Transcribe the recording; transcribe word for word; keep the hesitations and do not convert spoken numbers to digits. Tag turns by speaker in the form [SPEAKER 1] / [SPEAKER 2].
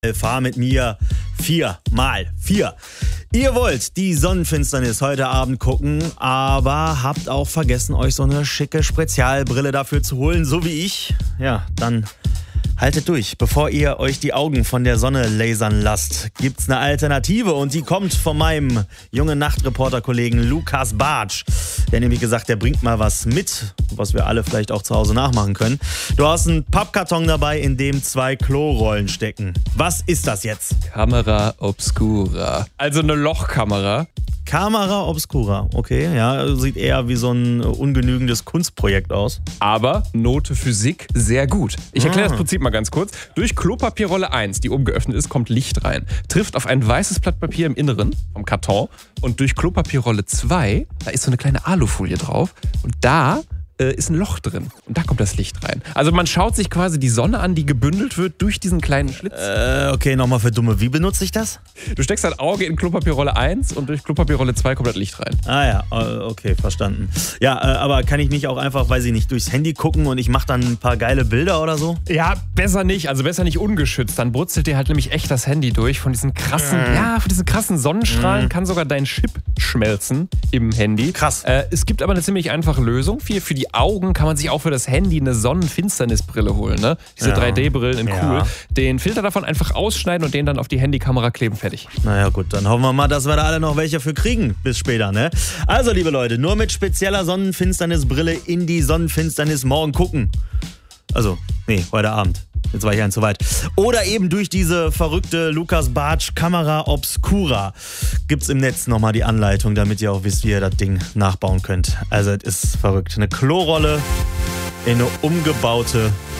[SPEAKER 1] Fahr mit mir vier mal vier. Ihr wollt die Sonnenfinsternis heute Abend gucken, aber habt auch vergessen, euch so eine schicke Spezialbrille dafür zu holen, so wie ich. Ja, dann haltet durch. Bevor ihr euch die Augen von der Sonne lasern lasst, gibt's eine Alternative und die kommt von meinem jungen Nachtreporter-Kollegen Lukas Bartsch. Der nämlich gesagt, der bringt mal was mit, was wir alle vielleicht auch zu Hause nachmachen können. Du hast einen Pappkarton dabei, in dem zwei Klorollen stecken. Was ist das jetzt?
[SPEAKER 2] Kamera Obscura. Also eine Lochkamera.
[SPEAKER 1] Kamera Obscura, okay, ja, sieht eher wie so ein ungenügendes Kunstprojekt aus.
[SPEAKER 2] Aber Note Physik sehr gut. Ich erkläre ah. das Prinzip mal ganz kurz. Durch Klopapierrolle eins, die oben geöffnet ist, kommt Licht rein. Trifft auf ein weißes Blatt Papier im Inneren vom Karton. Und durch Klopapierrolle zwei, da ist so eine kleine Alufolie drauf. Und da äh, ist ein Loch drin. Und da kommt das Licht rein. Also man schaut sich quasi die Sonne an, die gebündelt wird durch diesen kleinen Schlitz.
[SPEAKER 1] Äh, okay, nochmal für Dumme. Wie benutze ich das?
[SPEAKER 2] Du steckst dein Auge in Klopapierrolle eins und durch Klopapierrolle zwei kommt das Licht rein.
[SPEAKER 1] Ah ja, okay, verstanden. Ja, aber kann ich nicht auch einfach, weiß ich nicht, durchs Handy gucken und ich mache dann ein paar geile Bilder oder so?
[SPEAKER 2] Ja, besser nicht. Also besser nicht ungeschützt. Dann brutzelt dir halt nämlich echt das Handy durch. Von diesen krassen, mm. ja, von diesen krassen Sonnenstrahlen mm. kann sogar dein Chip schmelzen im Handy.
[SPEAKER 1] Krass.
[SPEAKER 2] Äh, es gibt aber eine ziemlich einfache Lösung. Für, für die Augen kann man sich auch für das Handy eine Sonnenfinsternisbrille holen. Ne? Diese ja. drei D-Brillen in
[SPEAKER 1] ja.
[SPEAKER 2] cool. Den Filter davon einfach ausschneiden und den dann auf die Handykamera kleben. Fertig.
[SPEAKER 1] Naja gut, dann hoffen wir mal, dass wir da alle noch welche für kriegen. Bis später, ne? Also, liebe Leute, nur mit spezieller Sonnenfinsternisbrille in die Sonnenfinsternis morgen gucken. Also, nee, heute Abend. Jetzt war ich ein zu weit. Oder eben durch diese verrückte Lukas Bartsch Kamera Obscura. Gibt's im Netz nochmal die Anleitung, damit ihr auch wisst, wie ihr das Ding nachbauen könnt. Also, es ist verrückt. Eine Klorolle in eine umgebaute